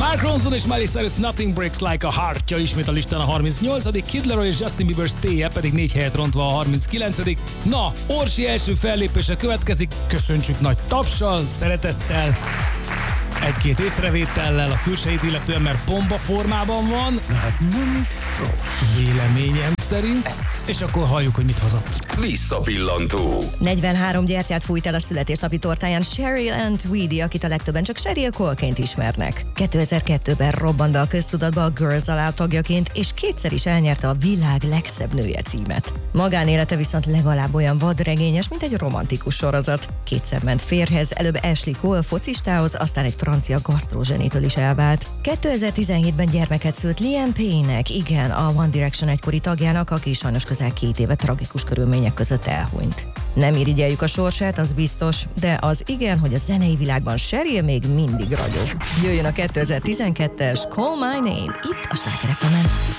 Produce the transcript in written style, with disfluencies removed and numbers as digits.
Mark Ronson és Miley Cyrus Nothing Breaks Like a Heart-ja ismét a listán a 38. Kid Laroi és Justin Bieber Stay-je pedig 4 helyet rontva a 39. Na, Orsi első fellépése következik, köszöntsük nagy tapssal, szeretettel, egy-két észrevétellel a külsejét illetően, mert bomba formában van. Véleményem szerint. És akkor halljuk, hogy mit hozott. Visszapillantó. 43 gyertyát fújt el a születésnapi tortáján Cheryl Ann Tweedy, akit a legtöbben csak Cheryl Cole-ként ismernek. 2002-ben robbant be a köztudatba a Girls Aloud tagjaként, és kétszer is elnyerte a világ legszebb nője címet. Magánélete viszont legalább olyan vadregényes, mint egy romantikus sorozat. Kétszer ment férjhez, előbb Ashley Cole focistához, aztán egy francia gasztrozsenitől is elvált. 2017-ben gyermeket szült Liam Payne-nek, igen, a One Direction egykori tagjának, aki sajnos közel 2 éve tragikus körülmények között elhunyt. Nem irigyeljük a sorsát, az biztos, de az igen, hogy a zenei világban Cheryl még mindig ragyog. Jöjjön a 2012-es Call My Name, itt a Sláger FM-en.